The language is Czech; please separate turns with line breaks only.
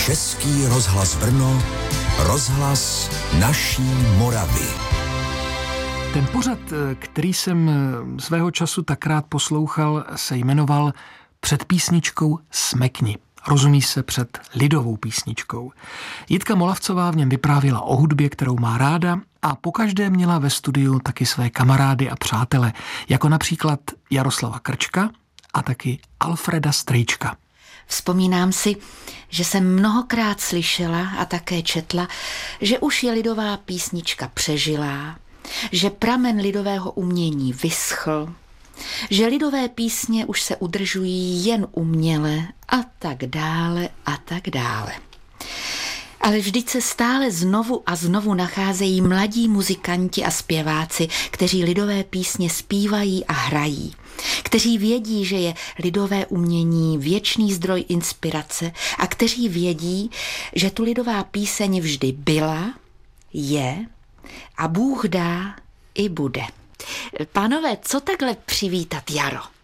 Český rozhlas Brno, rozhlas naší Moravy.
Ten pořad, který jsem svého času tak rád poslouchal, se jmenoval Před písničkou smekni. Rozumí se, před lidovou písničkou. Jitka Molavcová v něm vyprávěla o hudbě, kterou má ráda, a pokaždé měla ve studiu taky své kamarády a přátele, jako například Jaroslava Krčka a taky Alfreda Strejčka.
Vzpomínám si, že jsem mnohokrát slyšela a také četla, že už je lidová písnička přežilá, že pramen lidového umění vyschl, že lidové písně už se udržují jen uměle a tak dále a tak dále. Ale vždyť se stále znovu a znovu nacházejí mladí muzikanti a zpěváci, kteří lidové písně zpívají a hrají, kteří vědí, že je lidové umění věčný zdroj inspirace a kteří vědí, že tu lidová píseň vždy byla, je a Bůh dá i bude. Pánové, co takhle přivítat jaro?